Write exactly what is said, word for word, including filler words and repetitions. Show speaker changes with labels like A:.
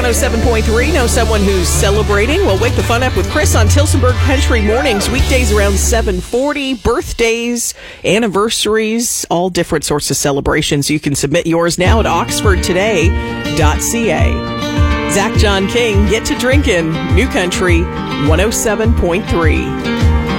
A: oh seven point three. Know someone who's celebrating? Well, wake the fun up with Chris on Tilsonburg Country Mornings, weekdays around seven forty. Birthdays, anniversaries, all different sorts of celebrations. You can submit yours now at oxford today dot c a. Zach John King, Get to Drinkin', New Country one oh seven point three.